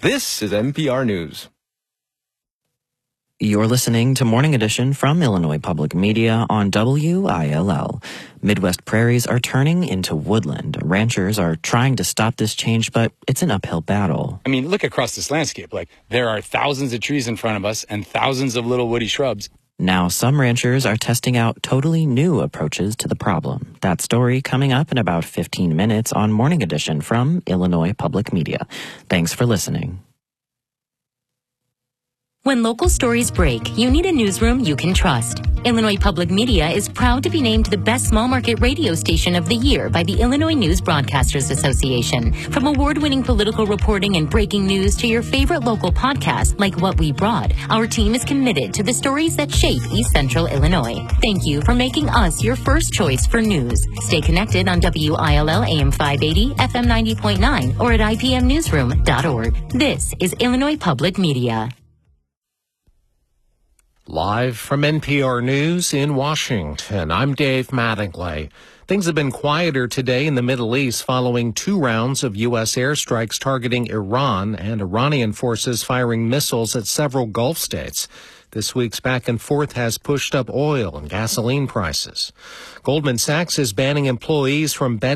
This is NPR News. You're listening to Morning Edition from Illinois Public Media on WILL. Midwest prairies are turning into woodland. Ranchers are trying to stop this change, but it's an uphill battle. I mean, look across this landscape. There are thousands of trees in front of us and thousands of little woody shrubs. Now, some ranchers are testing out totally new approaches to the problem. That story coming up in about 15 minutes on Morning Edition from Illinois Public Media. Thanks for listening. When local stories break, you need a newsroom you can trust. Illinois Public Media is proud to be named the best small market radio station of the year by the Illinois News Broadcasters Association. From award-winning political reporting and breaking news to your favorite local podcast like What We Brought, our team is committed to the stories that shape East Central Illinois. Thank you for making us your first choice for news. Stay connected on WILL AM 580, FM 90.9, or at ipmnewsroom.org. This is Illinois Public Media. Live from NPR News in Washington, I'm Dave Mattingly. Things have been quieter today in the Middle East following 2 rounds of U.S. airstrikes targeting Iran and Iranian forces firing missiles at several Gulf states. This week's back and forth has pushed up oil and gasoline prices. Goldman Sachs is banning employees from